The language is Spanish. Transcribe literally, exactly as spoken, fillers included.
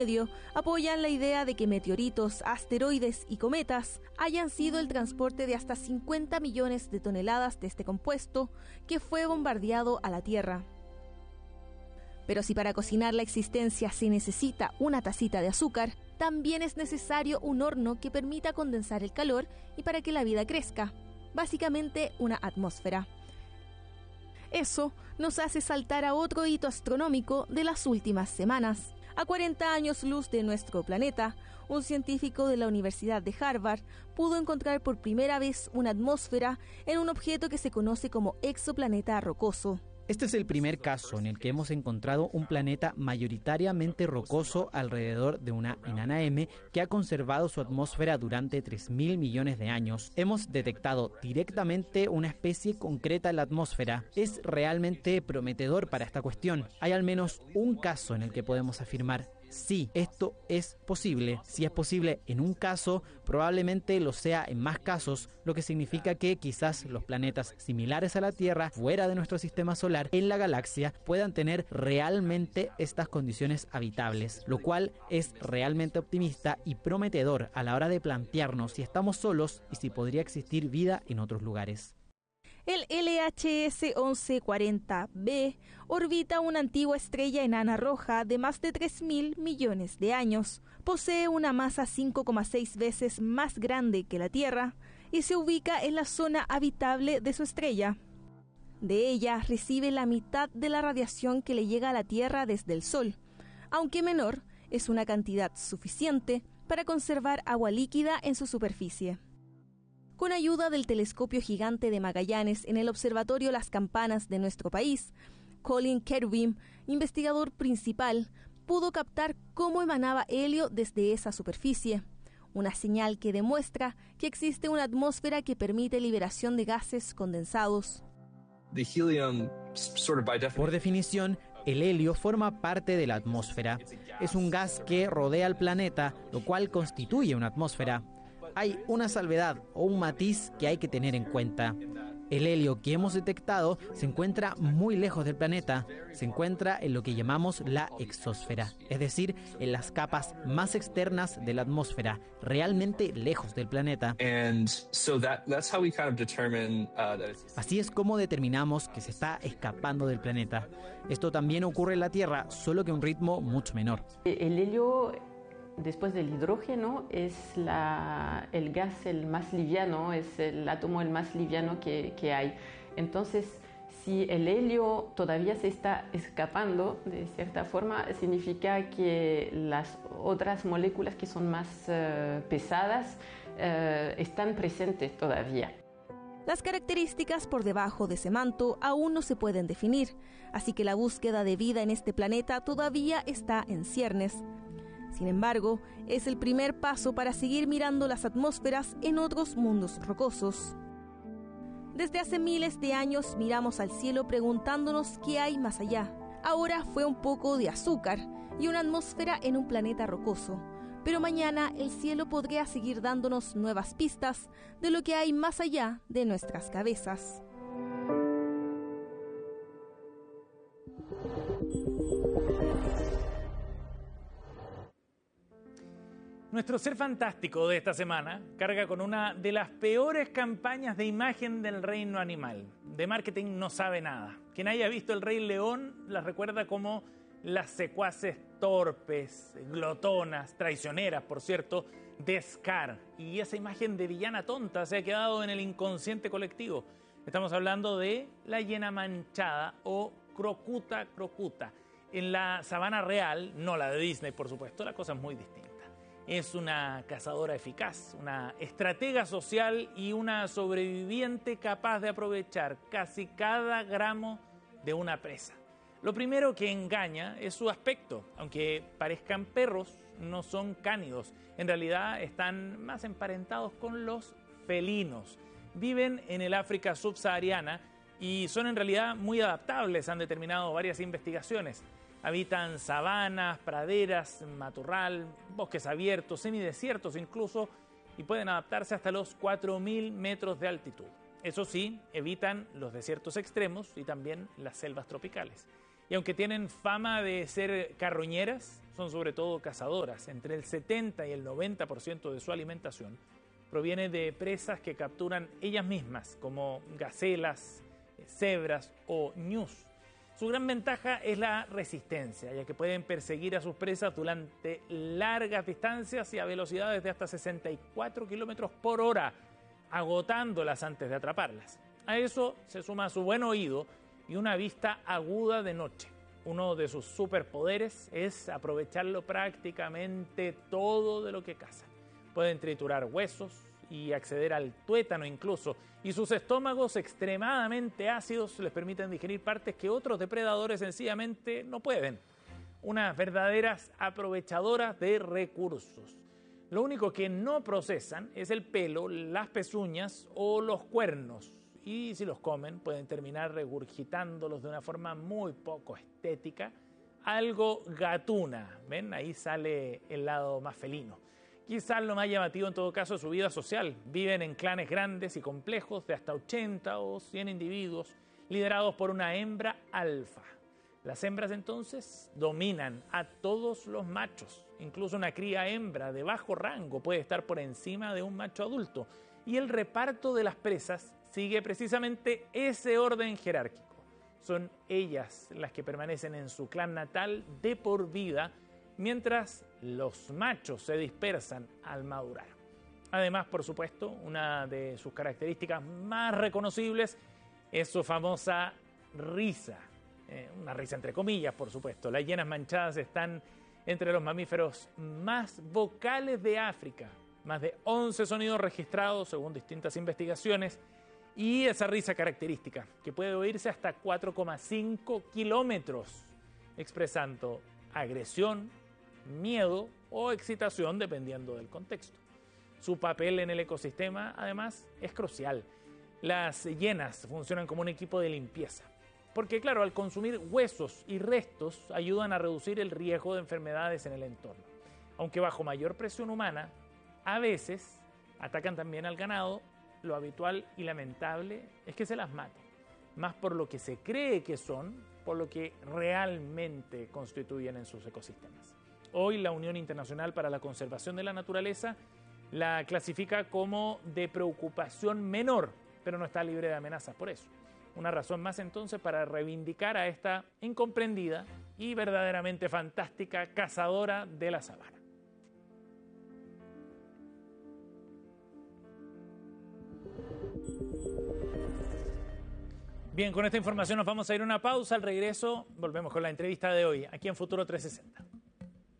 Medio apoyan la idea de que meteoritos, asteroides y cometas hayan sido el transporte de hasta cincuenta millones de toneladas de este compuesto que fue bombardeado a la Tierra. Pero si para cocinar la existencia se necesita una tacita de azúcar, también es necesario un horno que permita condensar el calor y para que la vida crezca, básicamente una atmósfera. Eso nos hace saltar a otro hito astronómico de las últimas semanas. A cuarenta años luz de nuestro planeta, un científico de la Universidad de Harvard pudo encontrar por primera vez una atmósfera en un objeto que se conoce como exoplaneta rocoso. Este es el primer caso en el que hemos encontrado un planeta mayoritariamente rocoso alrededor de una enana M que ha conservado su atmósfera durante tres mil millones de años. Hemos detectado directamente una especie concreta en la atmósfera. Es realmente prometedor para esta cuestión. Hay al menos un caso en el que podemos afirmar: sí, esto es posible. Si es posible en un caso, probablemente lo sea en más casos, lo que significa que quizás los planetas similares a la Tierra, fuera de nuestro sistema solar, en la galaxia, puedan tener realmente estas condiciones habitables, lo cual es realmente optimista y prometedor a la hora de plantearnos si estamos solos y si podría existir vida en otros lugares. El L H S once cuarenta b orbita una antigua estrella enana roja de más de tres mil millones de años. Posee una masa cinco coma seis veces más grande que la Tierra y se ubica en la zona habitable de su estrella. De ella recibe la mitad de la radiación que le llega a la Tierra desde el Sol. Aunque menor, es una cantidad suficiente para conservar agua líquida en su superficie. Con ayuda del telescopio gigante de Magallanes en el Observatorio Las Campanas de nuestro país, Colin Cherubim, investigador principal, pudo captar cómo emanaba helio desde esa superficie, una señal que demuestra que existe una atmósfera que permite liberación de gases condensados. Por definición, el helio forma parte de la atmósfera. Es un gas que rodea al planeta, lo cual constituye una atmósfera. Hay una salvedad o un matiz que hay que tener en cuenta. El helio que hemos detectado se encuentra muy lejos del planeta, se encuentra en lo que llamamos la exósfera, es decir, en las capas más externas de la atmósfera, realmente lejos del planeta. Así es como determinamos que se está escapando del planeta. Esto también ocurre en la Tierra, solo que a un ritmo mucho menor. El helio, después del hidrógeno, es la, el gas el más liviano, es el átomo el más liviano que, que hay. Entonces, si el helio todavía se está escapando, de cierta forma, significa que las otras moléculas que son más uh, pesadas uh, están presentes todavía. Las características por debajo de ese manto aún no se pueden definir, así que la búsqueda de vida en este planeta todavía está en ciernes. Sin embargo, es el primer paso para seguir mirando las atmósferas en otros mundos rocosos. Desde hace miles de años miramos al cielo preguntándonos qué hay más allá. Ahora fue un poco de azúcar y una atmósfera en un planeta rocoso. Pero mañana el cielo podría seguir dándonos nuevas pistas de lo que hay más allá de nuestras cabezas. Nuestro ser fantástico de esta semana carga con una de las peores campañas de imagen del reino animal. De marketing no sabe nada. Quien haya visto El Rey León las recuerda como las secuaces torpes, glotonas, traicioneras, por cierto, de Scar. Y esa imagen de villana tonta se ha quedado en el inconsciente colectivo. Estamos hablando de la hiena manchada o Crocuta crocuta. En la sabana real, no la de Disney, por supuesto, la cosa es muy distinta. Es una cazadora eficaz, una estratega social y una sobreviviente capaz de aprovechar casi cada gramo de una presa. Lo primero que engaña es su aspecto. Aunque parezcan perros, no son cánidos. En realidad están más emparentados con los felinos. Viven en el África subsahariana y son en realidad muy adaptables, han determinado varias investigaciones. Habitan sabanas, praderas, matorral, bosques abiertos, semidesiertos incluso, y pueden adaptarse hasta los cuatro mil metros de altitud. Eso sí, evitan los desiertos extremos y también las selvas tropicales. Y aunque tienen fama de ser carroñeras, son sobre todo cazadoras. Entre el setenta y el noventa por ciento de su alimentación proviene de presas que capturan ellas mismas, como gacelas, cebras o ñus. Su gran ventaja es la resistencia, ya que pueden perseguir a sus presas durante largas distancias y a velocidades de hasta sesenta y cuatro kilómetros por hora, agotándolas antes de atraparlas. A eso se suma su buen oído y una vista aguda de noche. Uno de sus superpoderes es aprovecharlo prácticamente todo de lo que cazan. Pueden triturar huesos y acceder al tuétano incluso, y sus estómagos extremadamente ácidos les permiten digerir partes que otros depredadores sencillamente no pueden. Unas verdaderas aprovechadoras de recursos. Lo único que no procesan es el pelo, las pezuñas o los cuernos, y si los comen pueden terminar regurgitándolos de una forma muy poco estética, algo gatuna. ¿Ven? Ahí sale el lado más felino. Quizás lo más llamativo en todo caso es su vida social. Viven en clanes grandes y complejos de hasta ochenta o cien individuos, liderados por una hembra alfa. Las hembras entonces dominan a todos los machos. Incluso una cría hembra de bajo rango puede estar por encima de un macho adulto. Y el reparto de las presas sigue precisamente ese orden jerárquico. Son ellas las que permanecen en su clan natal de por vida, mientras los machos se dispersan al madurar. Además, por supuesto, una de sus características más reconocibles es su famosa risa. Eh, una risa entre comillas, por supuesto. Las hienas manchadas están entre los mamíferos más vocales de África. Más de once sonidos registrados según distintas investigaciones. Y esa risa característica, que puede oírse hasta cuatro coma cinco kilómetros, expresando agresión, miedo o excitación dependiendo del contexto. Su papel en el ecosistema, además, es crucial. Las hienas funcionan como un equipo de limpieza, porque claro, al consumir huesos y restos ayudan a reducir el riesgo de enfermedades en el entorno. Aunque bajo mayor presión humana, a veces atacan también al ganado. Lo habitual y lamentable es que se las maten, más por lo que se cree que son, por lo que realmente constituyen en sus ecosistemas. Hoy la Unión Internacional para la Conservación de la Naturaleza la clasifica como de preocupación menor, pero no está libre de amenazas por eso. Una razón más entonces para reivindicar a esta incomprendida y verdaderamente fantástica cazadora de la sabana. Bien, con esta información nos vamos a ir a una pausa. Al regreso volvemos con la entrevista de hoy aquí en Futuro trescientos sesenta.